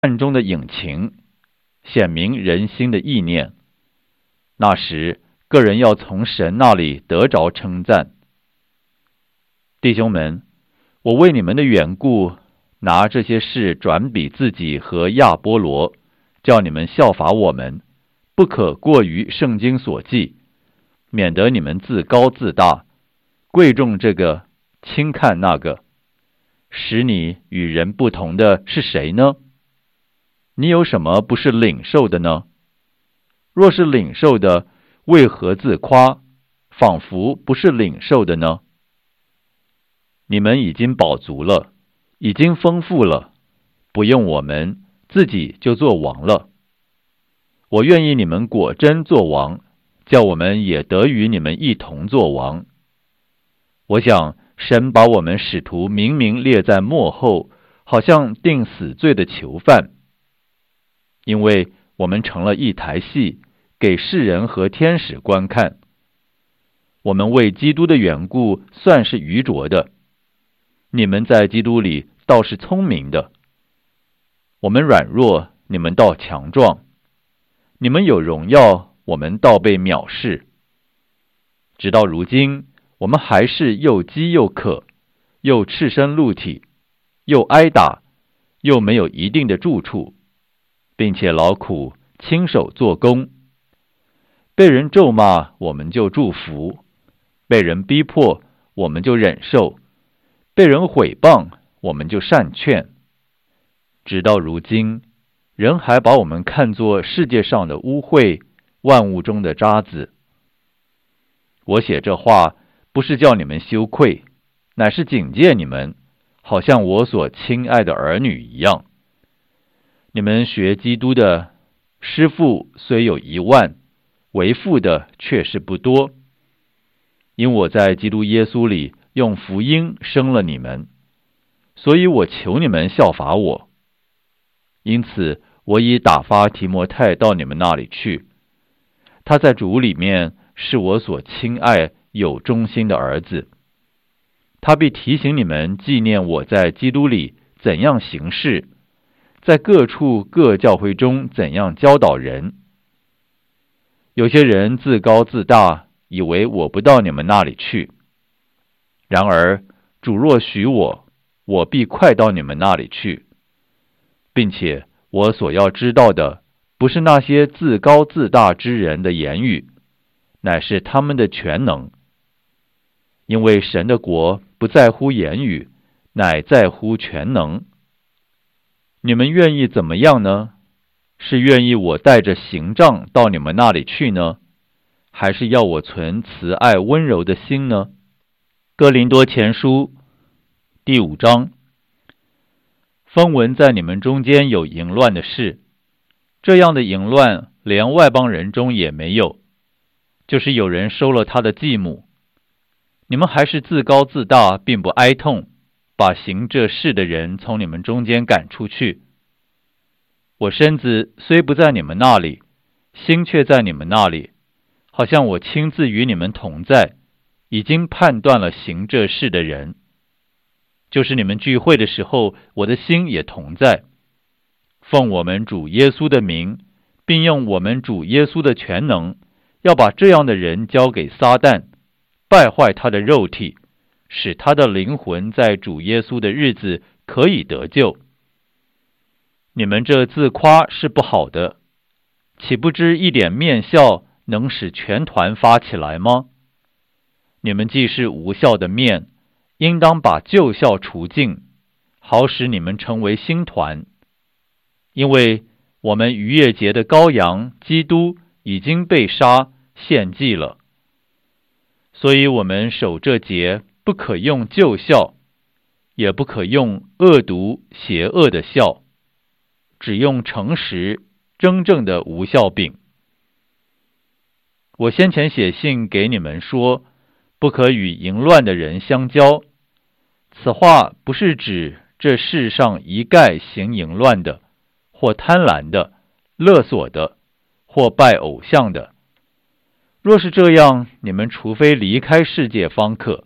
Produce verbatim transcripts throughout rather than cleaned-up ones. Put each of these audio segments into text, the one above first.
暗中的隐情，显明人心的意念。那时，个人要从神那里得着称赞。弟兄们，我为你们的缘故，拿这些事转比自己和亚波罗，叫你们效法我们，不可过于圣经所记，免得你们自高自大，贵重这个，轻看那个。使你与人不同的是谁呢？你有什么不是领受的呢？若是领受的，为何自夸，仿佛不是领受的呢？你们已经饱足了，已经丰富了，不用我们，自己就做王了。我愿意你们果真做王，叫我们也得与你们一同做王。我想神把我们使徒明明列在末后，好像定死罪的囚犯，因为我们成了一台戏，给世人和天使观看。我们为基督的缘故算是愚拙的，你们在基督里倒是聪明的。我们软弱，你们倒强壮；你们有荣耀，我们倒被藐视。直到如今，我们还是又饥又渴，又赤身露体，又挨打，又没有一定的住处，并且劳苦亲手做工。被人咒骂，我们就祝福；被人逼迫，我们就忍受；被人毁谤，我们就善劝。直到如今，人还把我们看作世界上的污秽，万物中的渣滓。我写这话，不是叫你们羞愧，乃是警戒你们，好像我所亲爱的儿女一样。你们学基督的师傅虽有一万，为父的却是不多。因我在基督耶稣里用福音生了你们，所以我求你们效法我。因此我已打发提摩太到你们那里去，他在主里面是我所亲爱有忠心的儿子。他必提醒你们纪念我在基督里怎样行事，在各处各教会中怎样教导人。有些人自高自大，以为我不到你们那里去。然而主若许我，我必快到你们那里去，并且我所要知道的，不是那些自高自大之人的言语，乃是他们的全能。因为神的国不在乎言语，乃在乎全能。你们愿意怎么样呢？是愿意我带着刑杖到你们那里去呢，还是要我存慈爱温柔的心呢？哥林多前书第五章。风闻在你们中间有淫乱的事，这样的淫乱连外邦人中也没有，就是有人收了他的继母。你们还是自高自大，并不哀痛，把行这事的人从你们中间赶出去。我身子虽不在你们那里，心却在你们那里，好像我亲自与你们同在，已经判断了行这事的人。就是你们聚会的时候，我的心也同在。奉我们主耶稣的名，并用我们主耶稣的全能，要把这样的人交给撒旦，败坏他的肉体，使他的灵魂在主耶稣的日子可以得救。你们这自夸是不好的，岂不知一点面笑能使全团发起来吗？你们既是无效的面，应当把旧笑除尽，好使你们成为新团。因为我们逾越节的羔羊基督已经被杀献祭了，所以我们守这节不可用旧笑，也不可用恶毒邪恶的笑，只用诚实真正的无笑饼。我先前写信给你们说，不可与淫乱的人相交。此话不是指这世上一概行淫乱的，或贪婪的，勒索的，或拜偶像的。若是这样，你们除非离开世界方可。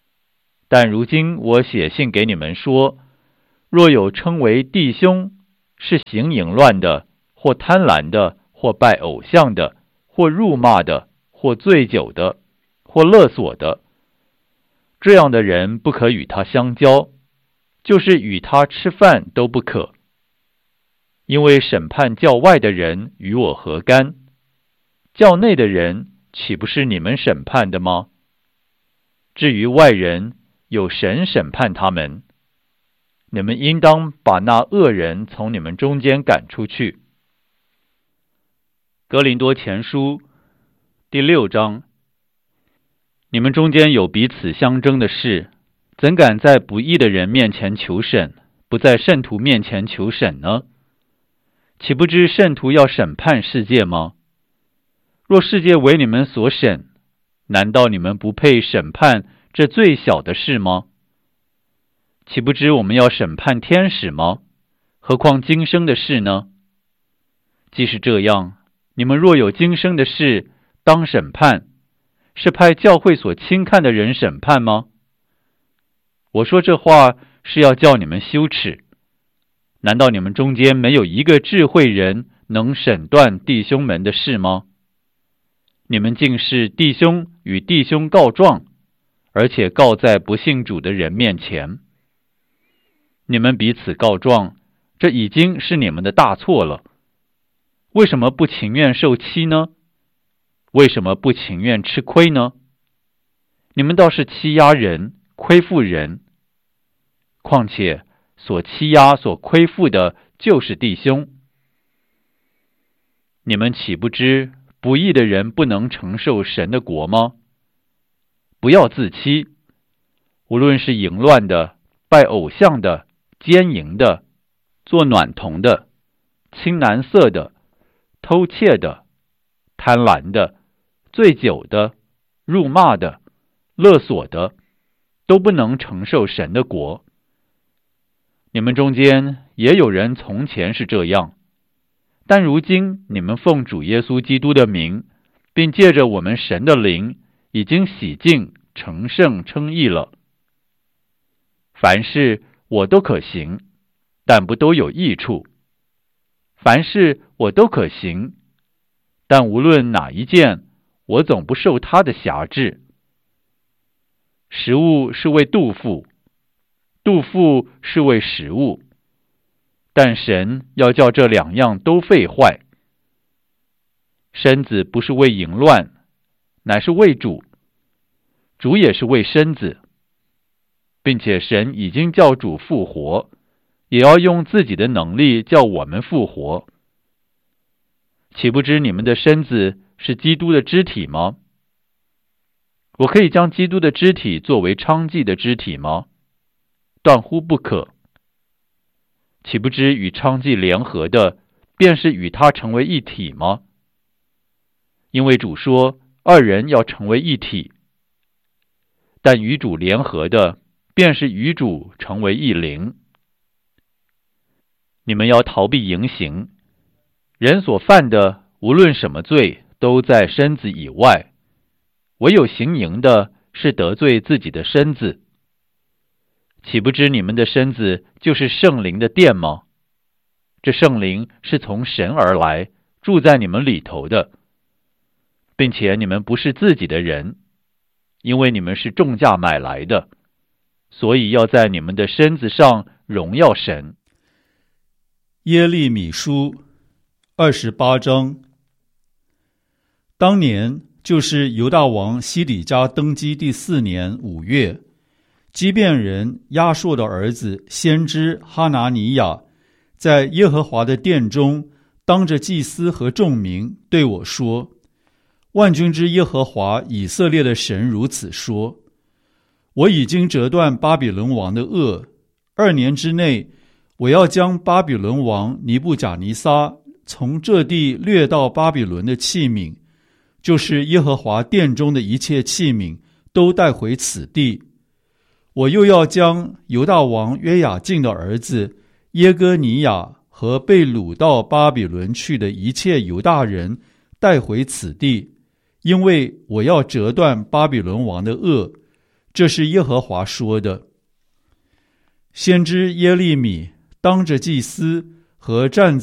但如今我写信给你们说，若有称为弟兄是行淫乱的，或贪婪的，或拜偶像的，或辱骂的，或醉酒的，或勒索的，这样的人不可与他相交，就是与他吃饭都不可。因为审判教外的人与我何干？教内的人岂不是你们审判的吗？至于外人，有神审判他们。你们应当把那恶人从你们中间赶出去。哥林多前书第六章。你们中间有彼此相争的事，怎敢在不义的人面前求审，不在圣徒面前求审呢？岂不知圣徒要审判世界吗？若世界为你们所审，难道你们不配审判这最小的事吗？岂不知我们要审判天使吗？何况今生的事呢？既是这样，你们若有今生的事当审判，是派教会所轻看的人审判吗？我说这话是要叫你们羞耻。难道你们中间没有一个智慧人能审断弟兄们的事吗？你们竟是弟兄与弟兄告状，而且告在不信主的人面前。你们彼此告状，这已经是你们的大错了。为什么不情愿受欺呢？为什么不情愿吃亏呢？你们倒是欺压人，亏负人。况且所欺压、所亏负的就是弟兄。你们岂不知不义的人不能承受神的国吗？不要自欺，无论是淫乱的、拜偶像的、奸淫的、做暖童的、青蓝色的、偷窃的、贪婪的、醉酒的、辱骂的、勒索的，都不能承受神的国。你们中间也有人从前是这样，但如今你们奉主耶稣基督的名，并借着我们神的灵，已经洗净、成圣、称义了。凡事我都可行，但不都有益处；凡事我都可行，但无论哪一件，我总不受他的辖制。食物是为肚腹，肚腹是为食物，但神要叫这两样都废坏。身子不是为淫乱，乃是为主；主也是为身子，并且神已经叫主复活，也要用自己的能力叫我们复活。岂不知你们的身子是基督的肢体吗？我可以将基督的肢体作为娼妓的肢体吗？断乎不可。岂不知与娼妓联合的，便是与他成为一体吗？因为主说，二人要成为一体。但与主联合的，便是与主成为一灵。你们要逃避淫行。人所犯的，无论什么罪，都在身子以外。唯有行淫的，是得罪自己的身子。岂不知你们的身子就是圣灵的殿吗？这圣灵是从神而来，住在你们里头的，并且你们不是自己的人，因为你们是重价买来的，所以要在你们的身子上荣耀神。 耶利米书二十八章。当年就是犹大王西底家登基第四年五月，基遍人亚硕的儿子先知哈拿尼亚，在耶和华的殿中，当着祭司和众民对我说：万军之耶和华以色列的神如此说：我已经折断巴比伦王的轭，二年之内，我要将巴比伦王尼布甲尼撒从这地掠到巴比伦的器皿，就是耶和华殿中的一切器皿，都带回此地。我又要将犹大王约雅敬的儿子耶哥尼雅和被掳到巴比伦去的一切犹大人带回此地，因为我要折断巴比伦王的轭，这是耶和华说的。先知耶利米当着祭司和站